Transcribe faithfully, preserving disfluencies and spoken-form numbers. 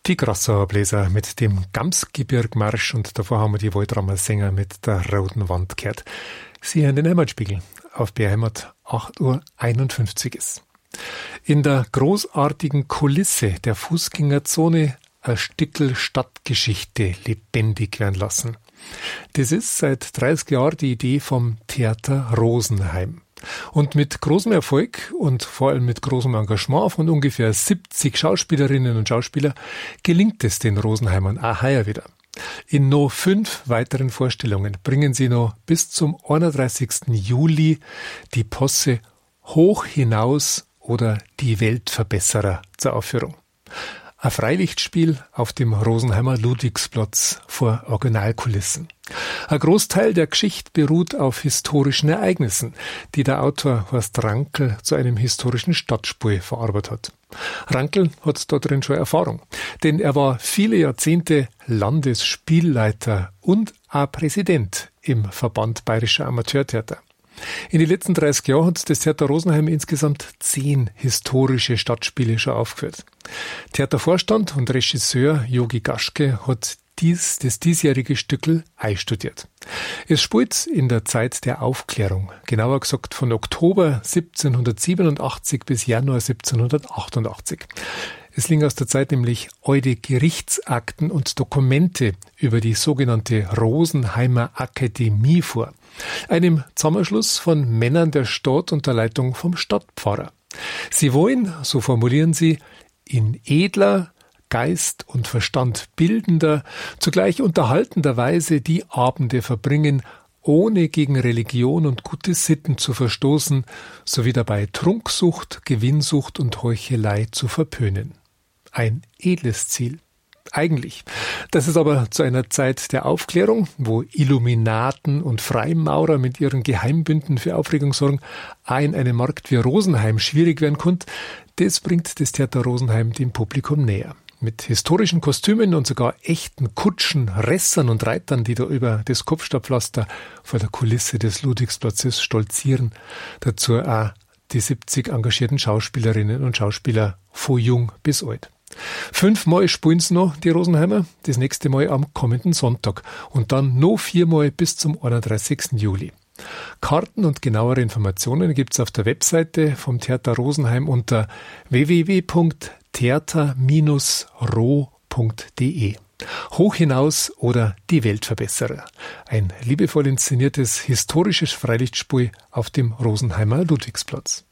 Die Grassauer Bläser mit dem Gamsgebirgmarsch und davor haben wir die Waldramer Sänger mit der Roten Wand gehört. Sie hören den Heimatspiegel auf B R Heimat, acht Uhr einundfünfzig ist. In der großartigen Kulisse der Fußgängerzone ein Stückel Stadtgeschichte lebendig werden lassen. Das ist seit dreißig Jahren die Idee vom Theater Rosenheim. Und mit großem Erfolg und vor allem mit großem Engagement von ungefähr siebzig Schauspielerinnen und Schauspielern gelingt es den Rosenheimern auch heuer wieder. In noch fünf weiteren Vorstellungen bringen sie noch bis zum einunddreißigsten Juli die Posse Hoch hinaus oder die Weltverbesserer zur Aufführung. Ein Freilichtspiel auf dem Rosenheimer Ludwigsplatz vor Originalkulissen. Ein Großteil der Geschichte beruht auf historischen Ereignissen, die der Autor Horst Rankel zu einem historischen Stadtspiel verarbeitet hat. Rankel hat da drin schon Erfahrung, denn er war viele Jahrzehnte Landesspielleiter und auch Präsident im Verband Bayerischer Amateurtheater. In den letzten dreißig Jahren hat das Theater Rosenheim insgesamt zehn historische Stadtspiele schon aufgeführt. Theatervorstand und Regisseur Jogi Gaschke hat dies, das diesjährige Stückel einstudiert. Es spielt in der Zeit der Aufklärung, genauer gesagt von Oktober siebzehnhundertsiebenundachtzig bis Januar siebzehnhundertachtundachtzig. Es liegen aus der Zeit nämlich alte Gerichtsakten und Dokumente über die sogenannte Rosenheimer Akademie vor. Einem Zusammenschluss von Männern der Stadt unter Leitung vom Stadtpfarrer. Sie wollen, so formulieren sie, in edler, Geist und Verstand bildender, zugleich unterhaltender Weise die Abende verbringen, ohne gegen Religion und gute Sitten zu verstoßen, sowie dabei Trunksucht, Gewinnsucht und Heuchelei zu verpönen. Ein edles Ziel. Eigentlich. Das ist aber zu einer Zeit der Aufklärung, wo Illuminaten und Freimaurer mit ihren Geheimbünden für Aufregung sorgen, auch in einem Markt wie Rosenheim schwierig werden konnte. Das bringt das Theater Rosenheim dem Publikum näher. Mit historischen Kostümen und sogar echten Kutschen, Ressern und Reitern, die da über das Kopfsteinpflaster vor der Kulisse des Ludwigsplatzes stolzieren. Dazu auch die siebzig engagierten Schauspielerinnen und Schauspieler von jung bis alt. Fünfmal spielen sie noch, die Rosenheimer, das nächste Mal am kommenden Sonntag und dann noch viermal bis zum einunddreißigsten Juli. Karten und genauere Informationen gibt's auf der Webseite vom Theater Rosenheim unter w w w punkt theater Bindestrich ro punkt d e. Hoch hinaus oder die Weltverbesserer. Ein liebevoll inszeniertes historisches Freilichtspiel auf dem Rosenheimer Ludwigsplatz.